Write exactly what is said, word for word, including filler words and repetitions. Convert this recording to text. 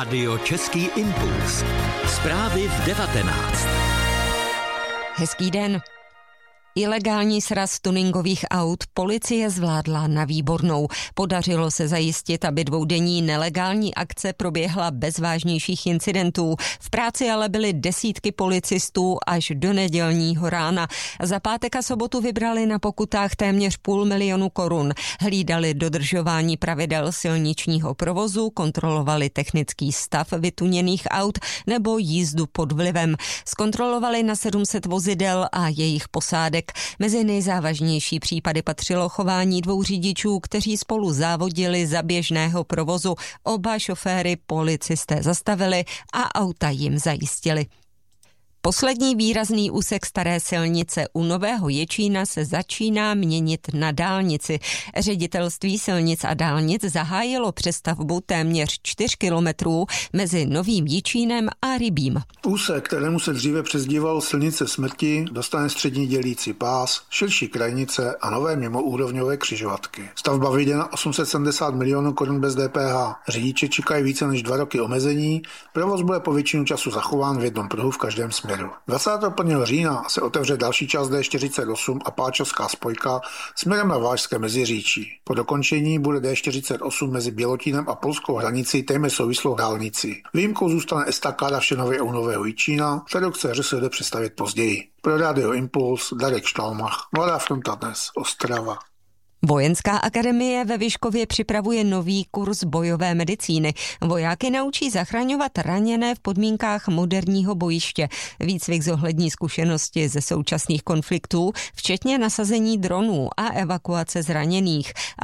Radio Český impuls. Zprávy v devatenáct. Hezký den. Ilegální sraz tuningových aut policie zvládla na výbornou. Podařilo se zajistit, aby dvoudenní nelegální akce proběhla bez vážnějších incidentů. V práci ale byly desítky policistů až do nedělního rána. Za pátek a sobotu vybrali na pokutách téměř půl milionu korun. Hlídali dodržování pravidel silničního provozu, kontrolovali technický stav vytuněných aut nebo jízdu pod vlivem. Zkontrolovali na sedm set vozidel a jejich posádek. Mezi nejzávažnější případy patřilo chování dvou řidičů, kteří spolu závodili za běžného provozu. Oba šoféry policisté zastavili a auta jim zajistili. Poslední výrazný úsek staré silnice u Nového Jičína se začíná měnit na dálnici. Ředitelství silnic a dálnic zahájilo přestavbu téměř čtyř kilometrů mezi Novým Jičínem a Rybím. Úsek, kterému se dříve přezdíval silnice smrti, dostane střední dělící pás, širší krajnice a nové mimoúrovňové křižovatky. Stavba vyjde na osm set sedmdesát milionů korun bez D P H. Řidiče čekají více než dva roky omezení, provoz bude po většinu času zachován v jednom pruhu v každém směru. dvacátého prvního října se otevře další část D čtyřicet osm a Páčovská spojka směrem na Valašské Meziříčí. Po dokončení bude D čtyřicet osm mezi Bělotínem a polskou hranicí téměř souvislou dálnici. Výjimkou zůstane estakáda v Šenově u Nového Jičína, kterou chce ŘSD představit později. Pro Radio Impuls Darek Štalmach, Mladá fronta dnes, Ostrava. Vojenská akademie ve Vyškově připravuje nový kurz bojové medicíny. Vojáky naučí zachraňovat raněné v podmínkách moderního bojiště. Výcvik zohlední zkušenosti ze současných konfliktů, včetně nasazení dronů a evakuace zraněných.